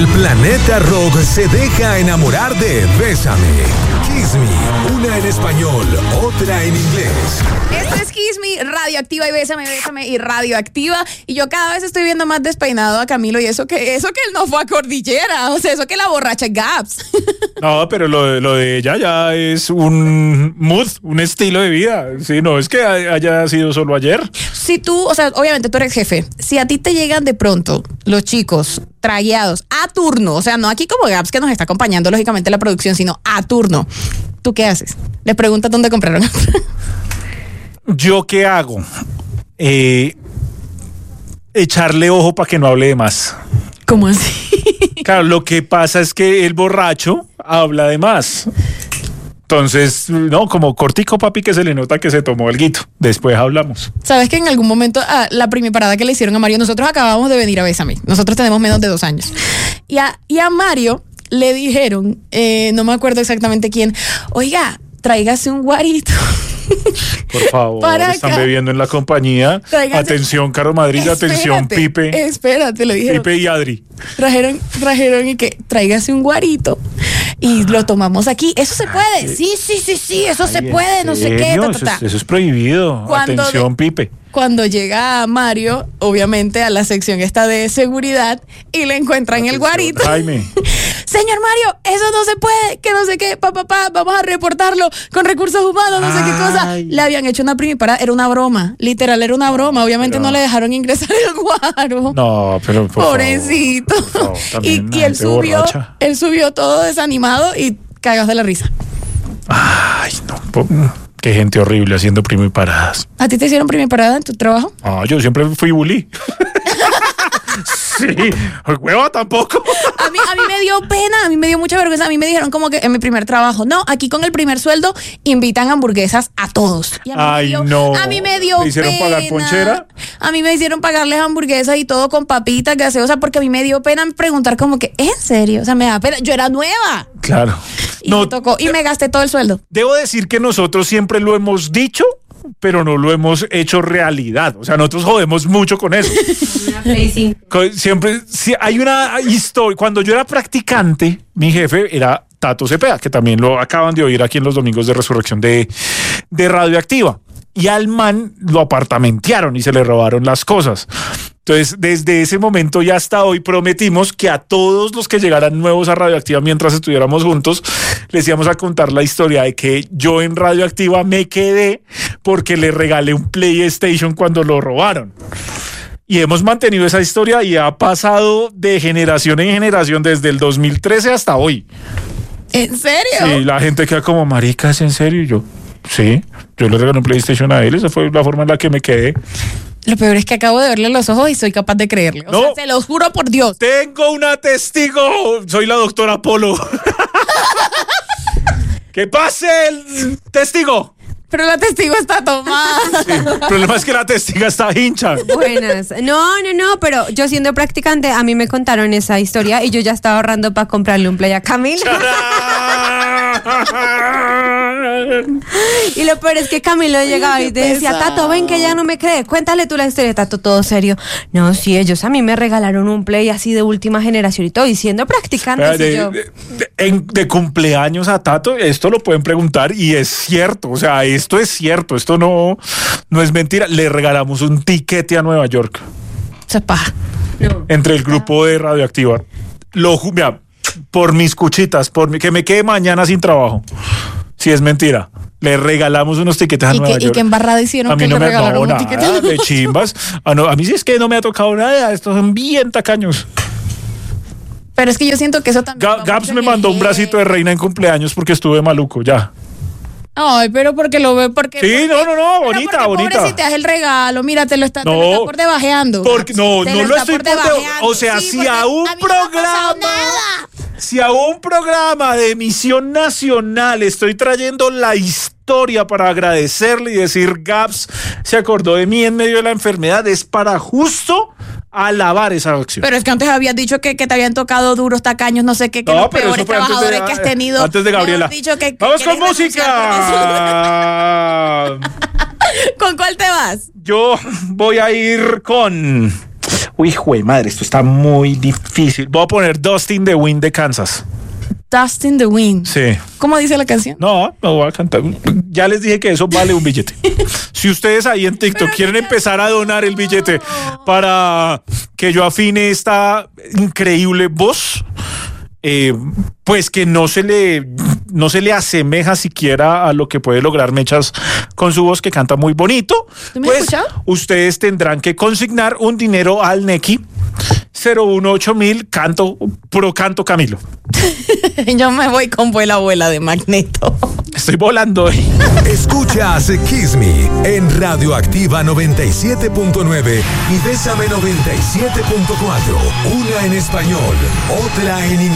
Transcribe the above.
El planeta Rock se deja enamorar de Bésame, Kiss Me, una en español, otra en inglés. Esto es Kiss Me, Radioactiva y Bésame, Bésame y Radioactiva. Y yo cada vez estoy viendo más despeinado a Camilo y eso que él no fue a Cordillera, o sea, eso que la borracha es Gaps. No, pero lo de ella ya es un mood, un estilo de vida. Sí, no es que haya sido solo ayer. Si tú, o sea, obviamente tú eres jefe, si a ti te llegan de pronto los chicos tragueados a turno, o sea, no aquí como Gaps que nos está acompañando lógicamente la producción, sino a turno, ¿tú qué haces? Les preguntas dónde compraron. ¿Yo qué hago? Echarle ojo para que no hable de más. ¿Cómo así? Claro, lo que pasa es que el borracho habla de más. Entonces, no, como cortico, papi, que se le nota que se tomó alguito. Después hablamos. Sabes que en algún momento, la primiparada que le hicieron a Mario, nosotros acabamos de venir a Bésame. Nosotros tenemos menos de 2 años. Y a Mario le dijeron, no me acuerdo exactamente quién, oiga, tráigase un guarito. Por favor, están bebiendo en la compañía. Tráigase. Atención, Caro Madrid, atención, Pipe. Espérate, le dijeron. Pipe y Adri. Trajeron y que tráigase un guarito. Y lo tomamos aquí. Eso se puede. Sí, eso se puede. No sé qué. Eso es prohibido. Atención, Pipe. Cuando llega Mario, obviamente, a la sección esta de seguridad y le encuentran el guarito. Jaime. Señor Mario, eso no se puede, que no sé qué, vamos a reportarlo con recursos humanos, no sé qué cosa. Le habían hecho una primiparada, era una broma, literal, era una broma. Obviamente no le dejaron ingresar el guaro. No, pero pobrecito. Por favor, y él subió todo desanimado y cagados de la risa. Ay, no. Qué gente horrible haciendo primiparadas. ¿A ti te hicieron primiparada en tu trabajo? Ah, yo siempre fui bully. Sí, hueva tampoco. A mí me dio pena, a mí me dio mucha vergüenza. A mí me dijeron como que en mi primer trabajo, no, aquí con el primer sueldo invitan hamburguesas a todos. Y a mí me dio ¿Me hicieron pena. pagar ponchera? A mí me hicieron pagarles hamburguesas y todo con papitas, gaseosa, porque a mí me dio pena preguntar como que, ¿en serio? O sea, me da pena. Yo era nueva. Claro. Y me tocó, y me gasté todo el sueldo. Debo decir que nosotros siempre lo hemos dicho, pero no lo hemos hecho realidad. O sea, nosotros jodemos mucho con eso. Siempre, si hay una historia. Cuando yo era practicante, mi jefe era Tato Cepeda, que también lo acaban de oír aquí en los domingos de resurrección de Radioactiva. Y al man lo apartamentearon y se le robaron las cosas. Entonces, desde ese momento y hasta hoy prometimos que a todos los que llegaran nuevos a Radioactiva mientras estuviéramos juntos, les íbamos a contar la historia de que yo en Radioactiva me quedé porque le regalé un PlayStation cuando lo robaron. Y hemos mantenido esa historia y ha pasado de generación en generación desde el 2013 hasta hoy. ¿En serio? Sí, la gente queda como, marica, ¿es en serio? Y yo, sí, yo le regalé un PlayStation a él, esa fue la forma en la que me quedé. Lo peor es que acabo de verle los ojos y soy capaz de creerle. O sea, se los juro por Dios. Tengo una testigo. Soy la doctora Polo. ¡Que pase el testigo! Pero la testigo está tomada. Sí, el problema es que la testiga está hincha. Buenas. No, pero yo siendo practicante, a mí me contaron esa historia y yo ya estaba ahorrando para comprarle un Play a Camilo. Y lo peor es que Camilo llegaba y decía, Tato, ven que ya no me cree, cuéntale tú la historia. Tato, todo serio. No, sí, ellos a mí me regalaron un Play así de última generación y todo, y siendo practicante. De cumpleaños a Tato, esto lo pueden preguntar y es cierto, o sea, esto es cierto, esto no es mentira. Le regalamos un tiquete a Nueva York. Sepa. No. Entre el grupo de Radioactiva. Mira, por mis cuchitas, que me quede mañana sin trabajo. Si es mentira. Le regalamos unos tiquetes a Nueva York. ¿Y qué embarrada hicieron que le regalaron un tiquete? De chimbas. A mí sí es que no me ha tocado nada. Estos son bien tacaños. Pero es que yo siento que eso también... Gaps me mandó un bracito de reina en cumpleaños porque estuve maluco, ya. Ay, pero porque lo ve, porque... Sí, no, bonita. Pobre, si te das el regalo, mira, te lo está por debajeando. No lo estoy por debajeando. O sea, sí, si a un programa de emisión nacional estoy trayendo la historia para agradecerle y decir, Gaps se acordó de mí en medio de la enfermedad, es para justo alabar esa acción. Pero es que antes habías dicho que te habían tocado duros, tacaños, no sé qué, que los peores trabajadores que has tenido. Antes de Gabriela. ¡Vamos con música! ¿Con cuál te vas? Yo voy a ir con Uy, jue madre, esto está muy difícil. Voy a poner Dust in the Wind de Kansas. Dust in the Wind. Sí. ¿Cómo dice la canción? No voy a cantar. Ya les dije que eso vale un billete. Si ustedes ahí en TikTok quieren empezar a donar el billete para que yo afine esta increíble voz, pues que no se le asemeja siquiera a lo que puede lograr Mechas con su voz, que canta muy bonito. ¿Tú me has Pues escuchado? ustedes tendrán que consignar un dinero al Nequi 018.000 Canto Camilo. Yo me voy con Vuela Abuela de Magneto. Estoy volando hoy. Escuchas Kiss Me en Radioactiva 97.9 y Bésame 97.4. Una en español, otra en inglés.